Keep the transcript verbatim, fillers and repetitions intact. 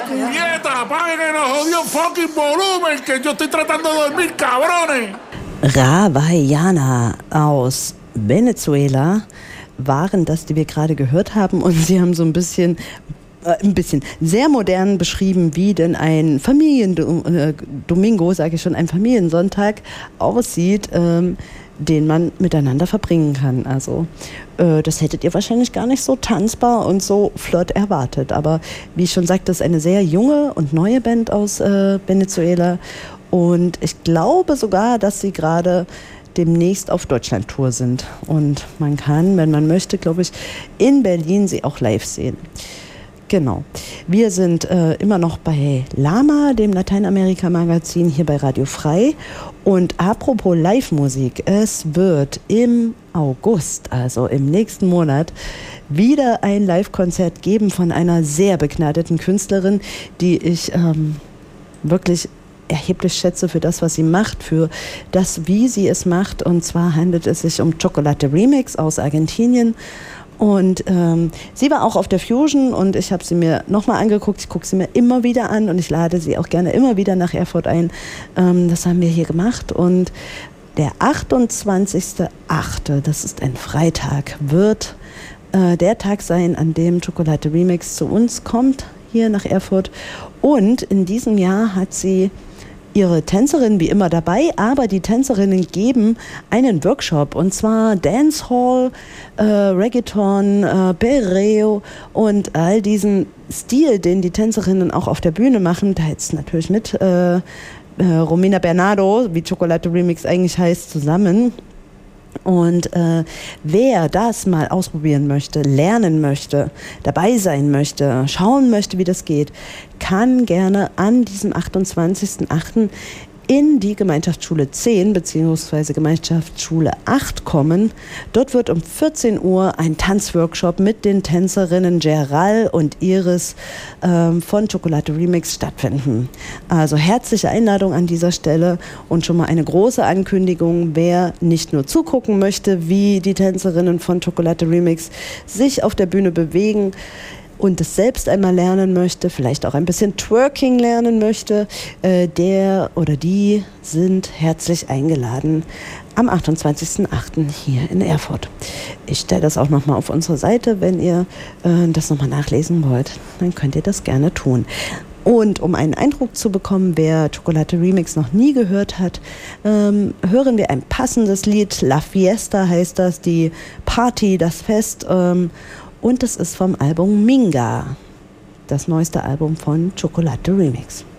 puñeta! ¡Apaguen el jodido fucking volumen! ¡Que yo estoy tratando de dormir, cabrones! Rawaiana aus Venezuela waren das, die wir gerade gehört haben. Und sie haben so ein bisschen, äh, ein bisschen sehr modern beschrieben, wie denn ein Familiendomingo, sage ich schon, ein Familiensonntag aussieht, ähm, den man miteinander verbringen kann. Also äh, das hättet ihr wahrscheinlich gar nicht so tanzbar und so flott erwartet. Aber wie ich schon sagte, das ist eine sehr junge und neue Band aus äh, Venezuela. Und ich glaube sogar, dass sie gerade demnächst auf Deutschland-Tour sind. Und man kann, wenn man möchte, glaube ich, in Berlin sie auch live sehen. Genau. Wir sind äh, immer noch bei Lama, dem Lateinamerika-Magazin, hier bei Radio Frei. Und apropos Live-Musik, es wird im August, also im nächsten Monat, wieder ein Live-Konzert geben von einer sehr begnadeten Künstlerin, die ich ähm, wirklich erheblich schätze für das, was sie macht, für das, wie sie es macht. Und zwar handelt es sich um Chocolate Remix aus Argentinien. Und ähm, sie war auch auf der Fusion und ich habe sie mir nochmal angeguckt. Ich gucke sie mir immer wieder an und ich lade sie auch gerne immer wieder nach Erfurt ein. Ähm, das haben wir hier gemacht. Und der achtundzwanzigster achte, das ist ein Freitag, wird äh, der Tag sein, an dem Chocolate Remix zu uns kommt, hier nach Erfurt. Und in diesem Jahr hat sie ihre Tänzerinnen wie immer dabei, aber die Tänzerinnen geben einen Workshop und zwar Dancehall, äh, Reggaeton, äh, Perreo und all diesen Stil, den die Tänzerinnen auch auf der Bühne machen. Da jetzt natürlich mit äh, äh, Romina Bernardo, wie Chocolate Remix eigentlich heißt, zusammen. Und äh, wer das mal ausprobieren möchte, lernen möchte, dabei sein möchte, schauen möchte, wie das geht, kann gerne an diesem achtundzwanzigsten achten in die Gemeinschaftsschule zehn bzw. Gemeinschaftsschule acht kommen. Dort wird um vierzehn Uhr ein Tanzworkshop mit den Tänzerinnen Gerald und Iris ähm, von Chocolate Remix stattfinden. Also herzliche Einladung an dieser Stelle und schon mal eine große Ankündigung, wer nicht nur zugucken möchte, wie die Tänzerinnen von Chocolate Remix sich auf der Bühne bewegen, und es selbst einmal lernen möchte, vielleicht auch ein bisschen Twerking lernen möchte, äh, der oder die sind herzlich eingeladen am achtundzwanzigsten achten hier in Erfurt. Ich stelle das auch nochmal auf unsere Seite, wenn ihr äh, das nochmal nachlesen wollt, dann könnt ihr das gerne tun. Und um einen Eindruck zu bekommen, wer Chocolate Remix noch nie gehört hat, ähm, hören wir ein passendes Lied. La Fiesta heißt das, die Party, das Fest. Ähm, Und das ist vom Album Minga, das neueste Album von Chocolate Remix.